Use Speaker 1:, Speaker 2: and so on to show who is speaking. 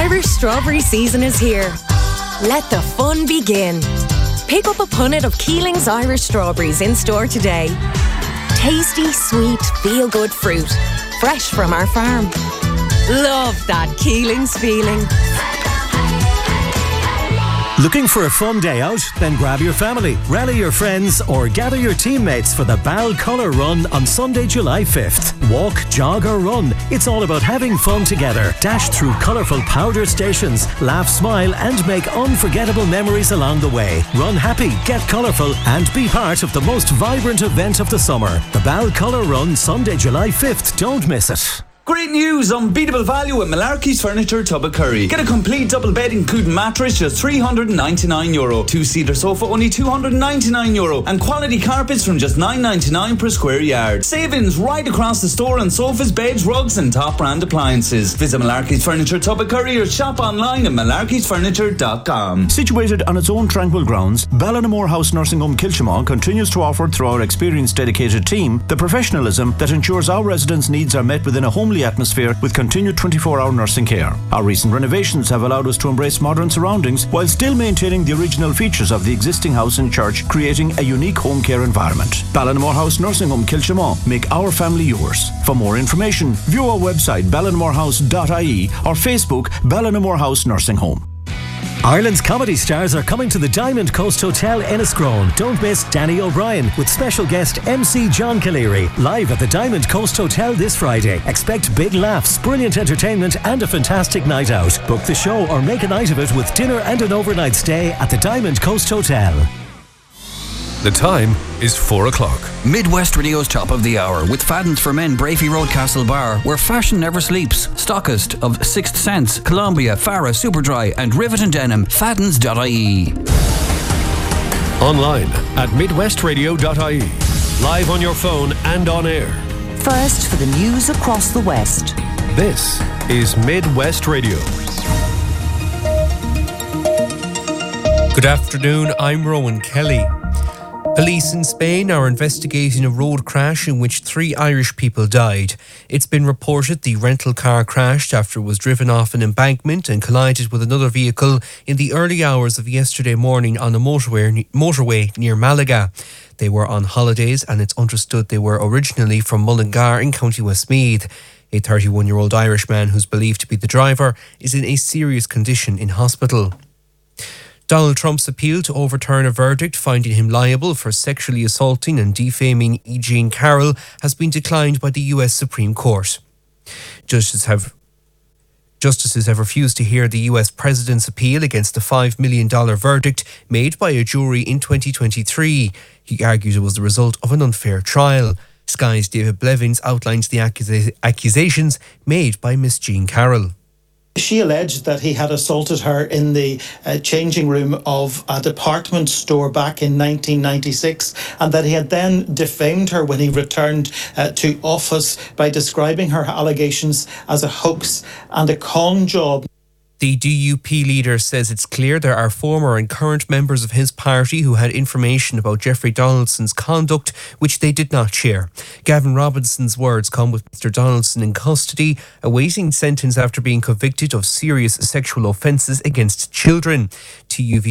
Speaker 1: Irish strawberry season is here. Let the fun begin. Pick up a punnet of Keeling's Irish strawberries in store today. Tasty, sweet, feel-good fruit. Fresh from our farm. Love that Keeling's feeling.
Speaker 2: Looking for a fun day out? Then grab your family, rally your friends or gather your teammates for the Bal Colour Run on Sunday, July 5th. Walk, jog or run. It's all about having fun together. Dash through colourful powder stations, laugh, smile and make unforgettable memories along the way. Run happy, get colourful and be part of the most vibrant event of the summer. The Bal Colour Run, Sunday, July 5th. Don't miss it.
Speaker 3: Great news! Unbeatable value at Malarkey's Furniture, Tubbercurry. Get a complete double bed including mattress just €399. Two-seater sofa only €299. And quality carpets from just $9.99 per square yard. Savings right across the store on sofas, beds, rugs and top brand appliances. Visit Malarkey's Furniture, Tubbercurry or shop online at malarkeysfurniture.com.
Speaker 4: Situated on its own tranquil grounds, Ballinamore House Nursing Home Kilshamon continues to offer, through our experienced dedicated team, the professionalism that ensures our residents' needs are met within a homely atmosphere with continued 24-hour nursing care. Our recent renovations have allowed us to embrace modern surroundings while still maintaining the original features of the existing house and church, creating a unique home care environment. Ballinamore House Nursing Home Kilshamon. Make our family yours. For more information, view our website ballinamorehouse.ie or Facebook Ballinamore House Nursing Home.
Speaker 2: Ireland's comedy stars are coming to the Diamond Coast Hotel Enniscrone. Don't miss Danny O'Brien with special guest MC John Calleary live at the Diamond Coast Hotel this Friday. Expect big laughs, brilliant entertainment and a fantastic night out. Book the show or make a night of it with dinner and an overnight stay at the Diamond Coast Hotel.
Speaker 5: The time is 4 o'clock.
Speaker 6: Midwest Radio's Top of the Hour with Fadden's for Men, Brafey Road, Castlebar, where fashion never sleeps. Stockist of Sixth Sense, Columbia, Farah, Superdry and Rivet and Denim. Faddens.ie.
Speaker 5: Online at midwestradio.ie. Live on your phone and on air.
Speaker 7: First for the news across the West.
Speaker 5: This is Midwest Radio.
Speaker 8: Good afternoon, I'm Rowan Kelly. Police in Spain are investigating a road crash in which 3 Irish people died. It's been reported the rental car crashed after it was driven off an embankment and collided with another vehicle in the early hours of yesterday morning on a motorway near Malaga. They were on holidays and it's understood they were originally from Mullingar in County Westmeath. A 31-year-old Irish man who's believed to be the driver is in a serious condition in hospital. Donald Trump's appeal to overturn a verdict finding him liable for sexually assaulting and defaming E. Jean Carroll has been declined by the US Supreme Court. Justices have refused to hear the US President's appeal against the $5 million verdict made by a jury in 2023. He argues it was the result of an unfair trial. Sky's David Blevins outlines the accusations made by Miss Jean Carroll.
Speaker 9: She alleged that he had assaulted her in the changing room of a department store back in 1996 and that he had then defamed her when he returned to office by describing her allegations as a hoax and a con job.
Speaker 8: The DUP leader says it's clear there are former and current members of his party who had information about Jeffrey Donaldson's conduct which they did not share. Gavin Robinson's words come with Mr Donaldson in custody, awaiting sentence after being convicted of serious sexual offences against children. TUV